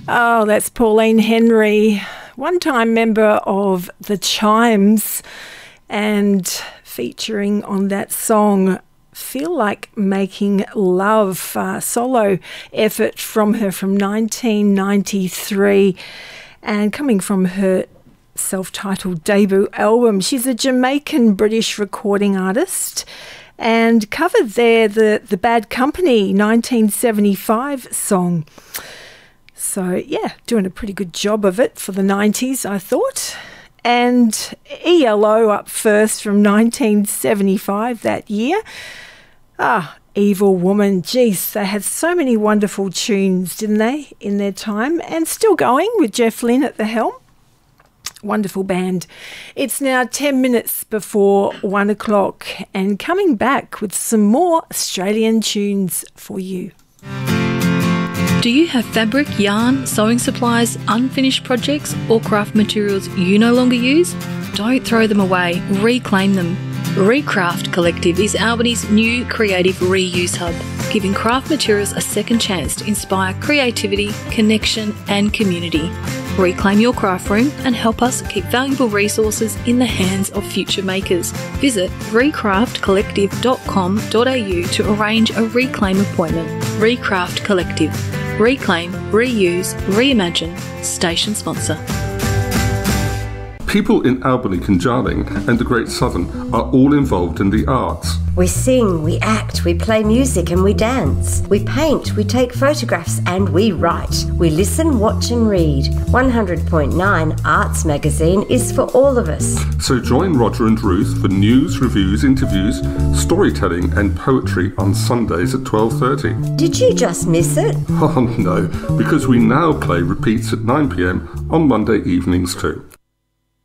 Oh, that's Pauline Henry, one-time member of the Chimes, and featuring on that song, Feel Like Making Love, solo effort from her from 1993, and coming from her self-titled debut album. She's a Jamaican-British recording artist, and covered there the Bad Company 1975 song. So, yeah, doing a pretty good job of it for the 90s, I thought. And ELO up first from 1975 that year. Evil Woman. Geez, they had so many wonderful tunes, didn't they, in their time? And still going with Jeff Lynne at the helm. Wonderful band. It's now 10 minutes before 1 o'clock, and coming back with some more Australian tunes for you. Do you have fabric, yarn, sewing supplies, unfinished projects or craft materials you no longer use? Don't throw them away, reclaim them. Recraft Collective is Albany's new creative reuse hub, giving craft materials a second chance to inspire creativity, connection and community. Reclaim your craft room and help us keep valuable resources in the hands of future makers. Visit recraftcollective.com.au to arrange a reclaim appointment. Recraft Collective. Reclaim, reuse, reimagine. Station sponsor. People in Albany, Conjarling and the Great Southern are all involved in the arts. We sing, we act, we play music and we dance. We paint, we take photographs and we write. We listen, watch and read. 100.9 Arts Magazine is for all of us. So join Roger and Ruth for news, reviews, interviews, storytelling and poetry on Sundays at 12:30. Did you just miss it? Oh no, because we now play repeats at 9 p.m. on Monday evenings too.